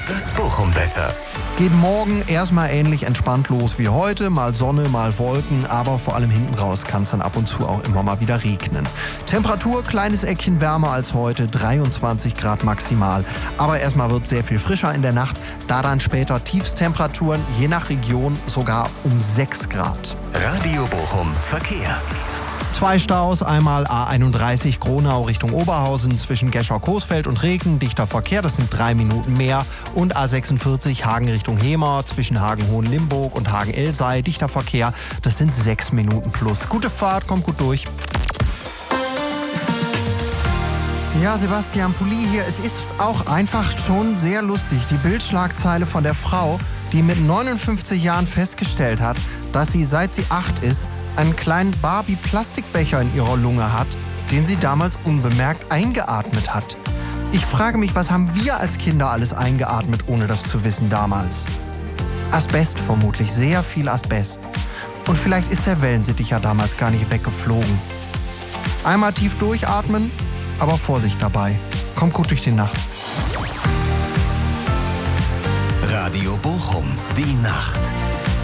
Das Bochum-Wetter. Geht morgen erstmal ähnlich entspannt los wie heute. Mal Sonne, mal Wolken, aber vor allem hinten raus kann es dann ab und zu auch immer mal wieder regnen. Temperatur, kleines Eckchen wärmer als heute, 23 Grad maximal. Aber erstmal wird sehr viel frischer in der Nacht, da dann später Tiefstemperaturen, je nach Region sogar um 6 Grad. Radio Bochum Verkehr. 2 Staus, einmal A31 Gronau Richtung Oberhausen zwischen Geschau-Coesfeld und Reken, dichter Verkehr, das sind 3 Minuten mehr. Und A46 Hagen Richtung Hemer zwischen Hagen-Hohenlimburg und Hagen-Elsei, dichter Verkehr, das sind 6 Minuten plus. Gute Fahrt, kommt gut durch. Ja, Sebastian Pulli hier. Es ist auch einfach schon sehr lustig. Die Bildschlagzeile von der Frau, die mit 59 Jahren festgestellt hat, dass sie, seit sie 8 ist, einen kleinen Barbie-Plastikbecher in ihrer Lunge hat, den sie damals unbemerkt eingeatmet hat. Ich frage mich, was haben wir als Kinder alles eingeatmet, ohne das zu wissen damals? Asbest vermutlich, sehr viel Asbest. Und vielleicht ist der Wellensittich ja damals gar nicht weggeflogen. Einmal tief durchatmen, aber Vorsicht dabei. Kommt gut durch die Nacht. Radio Bochum, die Nacht.